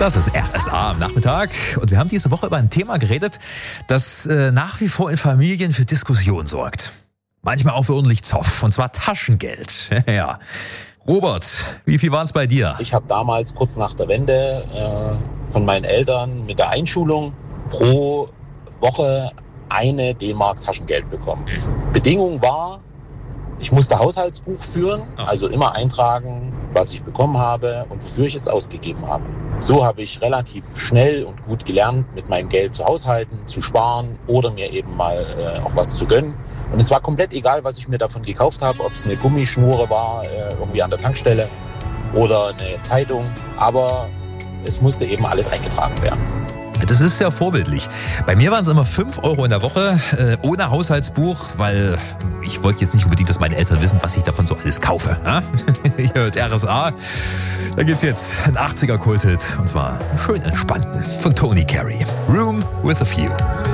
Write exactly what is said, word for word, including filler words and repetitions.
Das ist R S A am Nachmittag und wir haben diese Woche über ein Thema geredet, das äh, nach wie vor in Familien für Diskussion sorgt. Manchmal auch für ordentlich Zoff, und zwar Taschengeld. Ja. Robert, wie viel waren es bei dir? Ich habe damals kurz nach der Wende äh, von meinen Eltern mit der Einschulung pro Woche eine D-Mark Taschengeld bekommen. Mhm. Bedingung war, ich musste Haushaltsbuch führen, Ach. also immer eintragen, was ich bekommen habe und wofür ich jetzt ausgegeben habe. So habe ich relativ schnell und gut gelernt, mit meinem Geld zu haushalten, zu sparen oder mir eben mal äh, auch was zu gönnen. Und es war komplett egal, was ich mir davon gekauft habe, ob es eine Gummischnur war, äh, irgendwie an der Tankstelle oder eine Zeitung. Aber es musste eben alles eingetragen werden. Das ist ja vorbildlich. Bei mir waren es immer fünf Euro in der Woche, äh, ohne Haushaltsbuch, weil ich wollte jetzt nicht unbedingt, dass meine Eltern wissen, was ich davon so alles kaufe. Ja? Ihr hört R S A. Da geht's jetzt ein achtziger-Kult-Hit, und zwar einen schön entspannten von Tony Carey. Room with a View.